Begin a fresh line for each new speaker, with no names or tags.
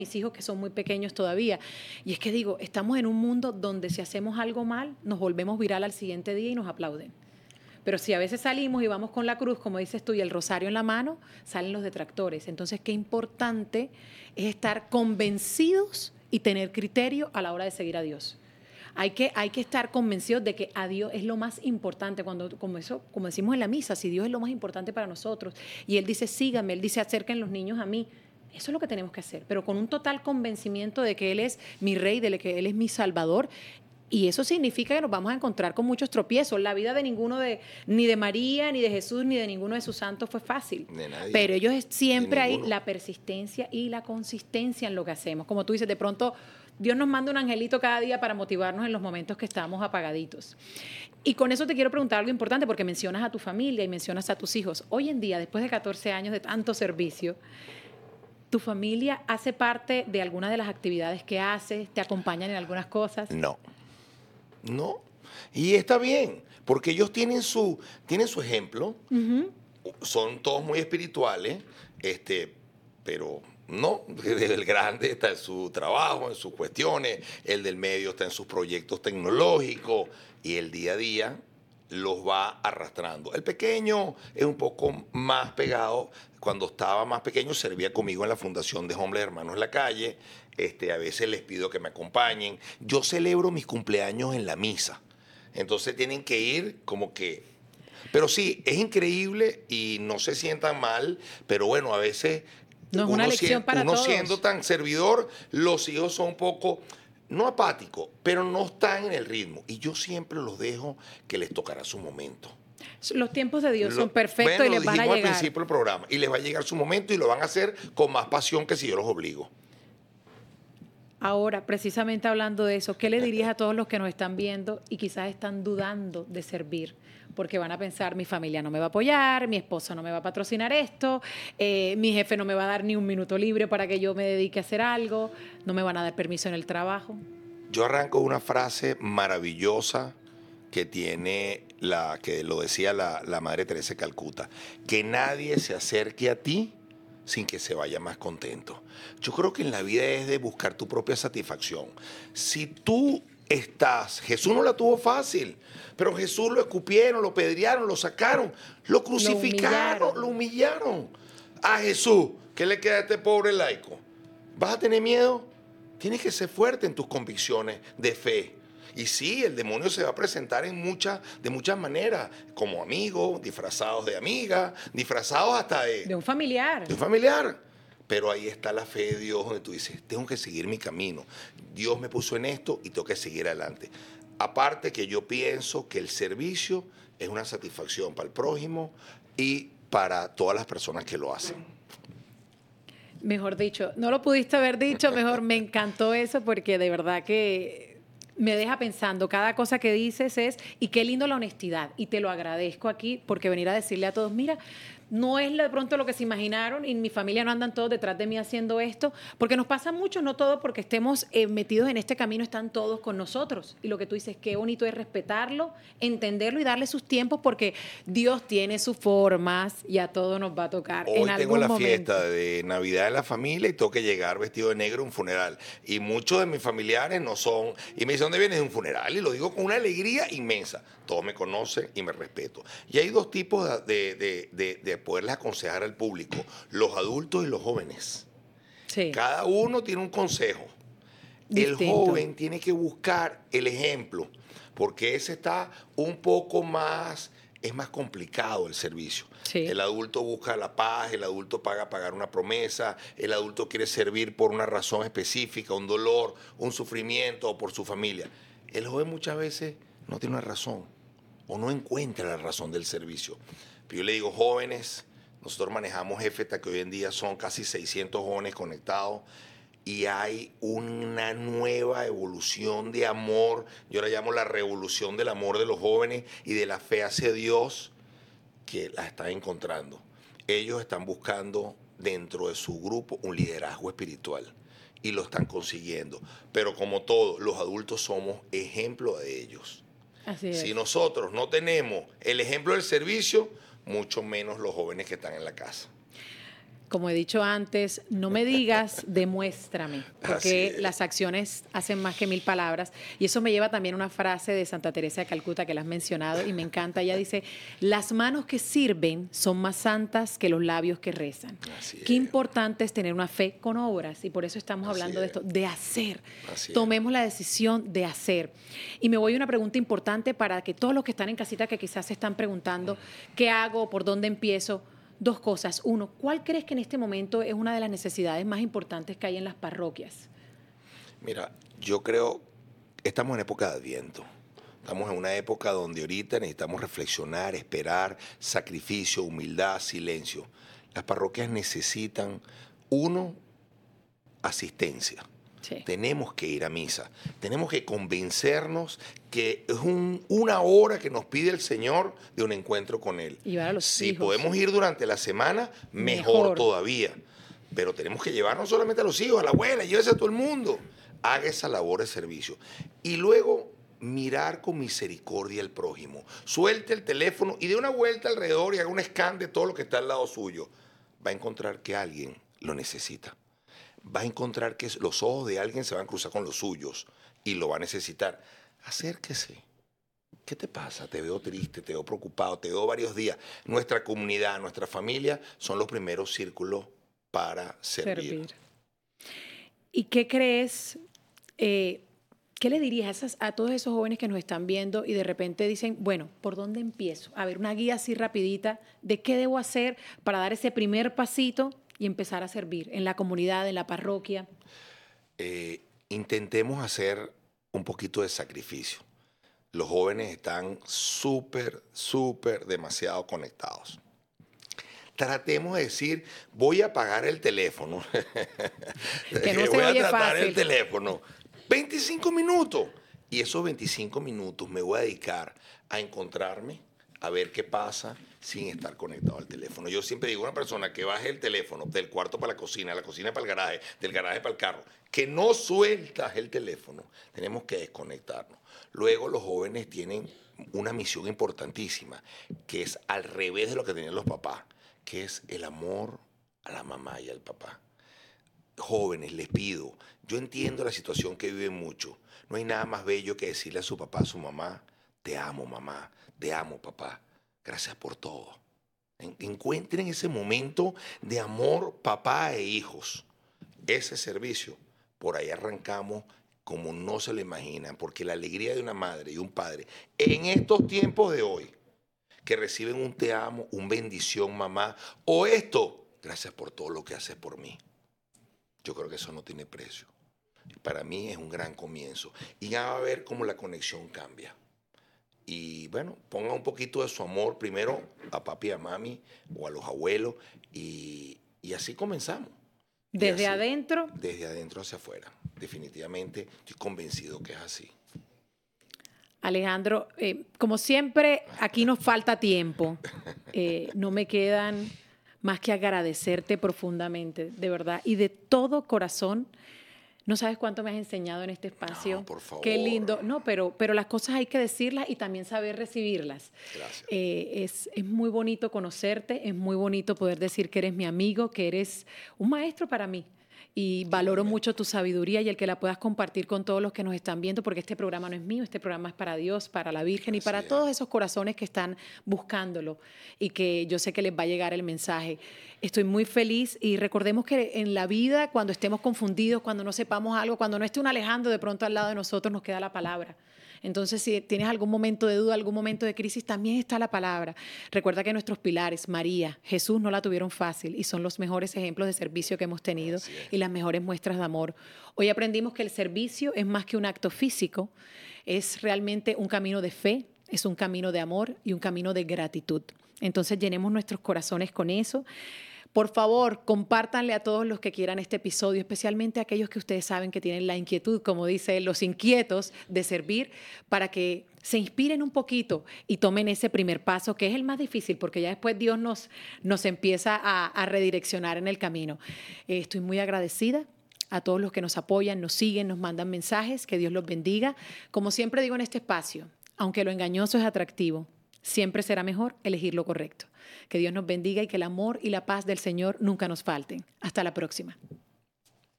mis hijos que son muy pequeños todavía. Y es que digo, estamos en un mundo donde si hacemos algo mal, nos volvemos viral al siguiente día y nos aplauden. Pero si a veces salimos y vamos con la cruz, como dices tú, y el rosario en la mano, salen los detractores. Entonces, qué importante es estar convencidos y tener criterio a la hora de seguir a Dios. Hay que estar convencidos de que a Dios es lo más importante, como decimos en la misa, si Dios es lo más importante para nosotros, y Él dice, síganme, Él dice, acerquen los niños a mí. Eso es lo que tenemos que hacer, pero con un total convencimiento de que Él es mi rey, de que Él es mi salvador. Y eso significa que nos vamos a encontrar con muchos tropiezos. La vida de ni de María, ni de Jesús, ni de ninguno de sus santos fue fácil.
De nadie.
Pero ellos siempre
De
hay
ninguno.
la persistencia y la consistencia en lo que hacemos. Como tú dices, de pronto Dios nos manda un angelito cada día para motivarnos en los momentos que estamos apagaditos. Y con eso te quiero preguntar algo importante, porque mencionas a tu familia y mencionas a tus hijos. Hoy en día, después de 14 años de tanto servicio, ¿tu familia hace parte de alguna de las actividades que haces? ¿Te acompañan en algunas cosas?
No. No. Y está bien, porque ellos tienen su ejemplo, son todos muy espirituales, pero no, el grande está en su trabajo, en sus cuestiones, el del medio está en sus proyectos tecnológicos y el día a día los va arrastrando. El pequeño es un poco más pegado. Cuando estaba más pequeño servía conmigo en la Fundación de Hombres Hermanos en la Calle. A veces les pido que me acompañen. Yo celebro mis cumpleaños en la misa. Entonces tienen que ir como que... Pero sí, es increíble y no se sientan mal, pero bueno, a veces
No es una lección para
uno
todos.
siendo tan servidor, los hijos son un poco, no apáticos, pero no están en el ritmo. Y yo siempre los dejo que les tocará su momento.
Los tiempos de Dios son perfectos
Bueno,
y les van a
dijimos al
llegar.
principio del programa, y les va a llegar su momento y lo van a hacer con más pasión que si yo los obligo.
Ahora, precisamente hablando de eso, ¿qué le dirías a todos los que nos están viendo y quizás están dudando de servir? Porque van a pensar, mi familia no me va a apoyar, mi esposo no me va a patrocinar esto, mi jefe no me va a dar ni un minuto libre para que yo me dedique a hacer algo, no me van a dar permiso en el trabajo.
Yo arranco una frase maravillosa que tiene que lo decía la Madre Teresa de Calcuta, que nadie se acerque a ti sin que se vaya más contento. Yo creo que en la vida es de buscar tu propia satisfacción. Si tú Jesús no la tuvo fácil, pero Jesús lo escupieron, lo pedrearon, lo sacaron, lo crucificaron, lo humillaron. A Jesús, ¿qué le queda a este pobre laico? ¿Vas a tener miedo? Tienes que ser fuerte en tus convicciones de fe. Y sí, el demonio se va a presentar de muchas maneras, como amigo, disfrazados de amiga, disfrazados hasta
De un familiar.
de un familiar. Pero ahí está la fe de Dios, donde tú dices, tengo que seguir mi camino. Dios me puso en esto y tengo que seguir adelante. Aparte que yo pienso que el servicio es una satisfacción para el prójimo y para todas las personas que lo hacen.
Mejor dicho, no lo pudiste haber dicho, mejor me encantó eso porque de verdad que me deja pensando, cada cosa que dices es, y qué lindo la honestidad, y te lo agradezco aquí porque venir a decirle a todos, mira, no es de pronto lo que se imaginaron y mi familia no andan todos detrás de mí haciendo esto, porque nos pasa mucho, no todos porque estemos metidos en este camino, están todos con nosotros. Y lo que tú dices, qué bonito es respetarlo, entenderlo y darle sus tiempos porque Dios tiene sus formas y a todos nos va a tocar
Hoy
en
tengo
algún
la
momento.
fiesta de Navidad en la familia y tengo que llegar vestido de negro a un funeral. Y muchos de mis familiares no son, y me dicen, ¿dónde vienes? De un funeral. Y lo digo con una alegría inmensa. Todos me conocen y me respeto. Y hay dos tipos de poderles aconsejar al público, los adultos y los jóvenes.
Sí.
Cada uno tiene un consejo.
Distinto.
El joven tiene que buscar el ejemplo, porque ese está un poco más, es más complicado el servicio.
Sí.
El adulto busca la paz, el adulto pagar una promesa, el adulto quiere servir por una razón específica, un dolor, un sufrimiento o por su familia. El joven muchas veces no tiene una razón o no encuentra la razón del servicio. Pero yo le digo, jóvenes, nosotros manejamos EFETA, que hoy en día son casi 600 jóvenes conectados, y hay una nueva evolución de amor. Yo la llamo la revolución del amor de los jóvenes y de la fe hacia Dios, que la están encontrando. Ellos están buscando dentro de su grupo un liderazgo espiritual y lo están consiguiendo. Pero como todo, los adultos somos ejemplo de ellos.
Así es.
Si nosotros no tenemos el ejemplo del servicio, mucho menos los jóvenes que están en la casa.
como he dicho antes, no me digas, demuéstrame, porque las acciones hacen más que 1000 palabras. Y eso me lleva también a una frase de Santa Teresa de Calcuta que la has mencionado y me encanta. Ella dice, las manos que sirven son más santas que los labios que rezan. Qué importante es tener una fe con obras y por eso estamos hablando de esto, de hacer. Tomemos la decisión de hacer. Y me voy a una pregunta importante para que todos los que están en casita que quizás se están preguntando, ¿qué hago? ¿Por dónde empiezo? Dos cosas. Uno, ¿cuál crees que en este momento es una de las necesidades más importantes que hay en las parroquias?
Mira, yo creo que estamos en época de Adviento. Estamos en una época donde ahorita necesitamos reflexionar, esperar, sacrificio, humildad, silencio. Las parroquias necesitan, uno, asistencia. Sí. Tenemos que ir a misa, tenemos que convencernos que es una hora que nos pide el Señor de un encuentro con Él.
Y a los
si
hijos.
Podemos ir durante la semana, mejor todavía. Pero tenemos que llevar no solamente a los hijos, a la abuela, llévese a todo el mundo. Haga esa labor de servicio. Y luego mirar con misericordia al prójimo. Suelte el teléfono y dé una vuelta alrededor y haga un scan de todo lo que está al lado suyo. Va a encontrar que alguien lo necesita. Va a encontrar que los ojos de alguien se van a cruzar con los suyos y lo va a necesitar. Acérquese. ¿Qué te pasa? Te veo triste, te veo preocupado, te veo varios días. Nuestra comunidad, nuestra familia son los primeros círculos para servir.
¿Y qué crees? ¿Qué le dirías a todos esos jóvenes que nos están viendo y de repente dicen, bueno, ¿por dónde empiezo? A ver, una guía así rapidita de qué debo hacer para dar ese primer pasito y empezar a servir en la comunidad, en la parroquia.
Intentemos hacer un poquito de sacrificio. Los jóvenes están súper demasiado conectados. Tratemos de decir, voy a apagar el teléfono.
Que no se
voy
oye
a tratar
fácil.
El teléfono. 25 minutos. Y esos 25 minutos me voy a dedicar a encontrarme, a ver qué pasa sin estar conectado al teléfono. Yo siempre digo a una persona que baje el teléfono del cuarto para la cocina para el garaje, del garaje para el carro, que no sueltas el teléfono. Tenemos que desconectarnos. Luego los jóvenes tienen una misión importantísima, que es al revés de lo que tenían los papás, que es el amor a la mamá y al papá. Jóvenes, les pido, yo entiendo la situación que viven muchos. No hay nada más bello que decirle a su papá, a su mamá, te amo mamá, te amo papá, gracias por todo. Encuentren ese momento de amor papá e hijos. Ese servicio, por ahí arrancamos como no se lo imaginan, porque la alegría de una madre y un padre en estos tiempos de hoy, que reciben un te amo, un bendición mamá, o esto, gracias por todo lo que haces por mí. Yo creo que eso no tiene precio. Para mí es un gran comienzo. Y ya va a ver cómo la conexión cambia. Y bueno, ponga un poquito de su amor primero a papi y a mami o a los abuelos y así comenzamos.
¿Desde adentro?
Desde adentro hacia afuera. Definitivamente estoy convencido que es así.
Alejandro, como siempre, aquí nos falta tiempo. No me quedan más que agradecerte profundamente, de verdad, y de todo corazón. No sabes cuánto me has enseñado en este espacio.
No, por favor.
Qué lindo. No, pero las cosas hay que decirlas y también saber recibirlas.
Gracias.
Es muy bonito conocerte, es muy bonito poder decir que eres mi amigo, que eres un maestro para mí. Y valoro mucho tu sabiduría y el que la puedas compartir con todos los que nos están viendo, porque este programa no es mío, este programa es para Dios, para la Virgen y para todos esos corazones que están buscándolo y que yo sé que les va a llegar el mensaje. Estoy muy feliz y recordemos que en la vida, cuando estemos confundidos, cuando no sepamos algo, cuando no esté un Alejandro de pronto al lado de nosotros, nos queda la palabra. Entonces, si tienes algún momento de duda, algún momento de crisis, también está la palabra. Recuerda que nuestros pilares, María, Jesús, no la tuvieron fácil y son los mejores ejemplos de servicio que hemos tenido y las mejores muestras de amor. Hoy aprendimos que el servicio es más que un acto físico, es realmente un camino de fe, es un camino de amor y un camino de gratitud. Entonces, llenemos nuestros corazones con eso. Por favor, compártanle a todos los que quieran este episodio, especialmente a aquellos que ustedes saben que tienen la inquietud, como dice él, los inquietos de servir, para que se inspiren un poquito y tomen ese primer paso, que es el más difícil, porque ya después Dios nos empieza a redireccionar en el camino. Estoy muy agradecida a todos los que nos apoyan, nos siguen, nos mandan mensajes, que Dios los bendiga. Como siempre digo en este espacio, aunque lo engañoso es atractivo, Siempre será mejor elegir lo correcto. Que Dios nos bendiga y que el amor y la paz del Señor nunca nos falten. Hasta la próxima.